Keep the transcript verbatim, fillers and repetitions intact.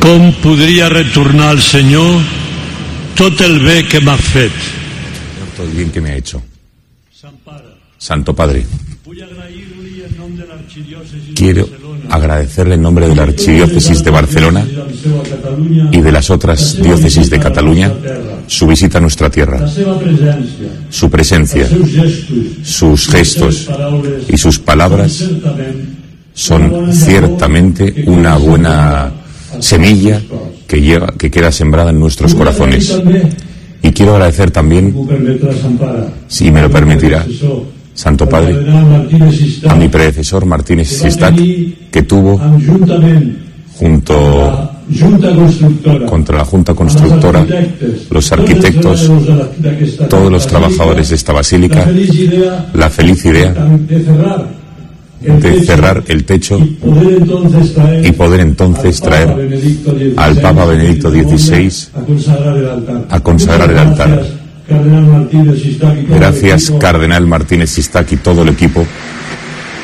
Com podria retornar al Senyor tot el bé que m'ha fet? Todo el bien que me ha hecho. Santo Padre, quiero agradecerle en nombre de la Archidiócesis de Barcelona y de las otras diócesis de Cataluña su visita a nuestra tierra, su presencia, sus gestos y sus palabras son ciertamente una buena semilla que llega, que queda sembrada en nuestros corazones. Y quiero agradecer también, si me lo permitirá, Santo Padre, a mi predecesor Martínez Sistac, que tuvo, junto contra la Junta Constructora, los arquitectos, todos los trabajadores de esta basílica, la feliz idea de cerrar el techo y poder entonces traer al Papa Benedicto dieciséis a consagrar el altar. Gracias, Cardenal Martínez Sistac y todo el equipo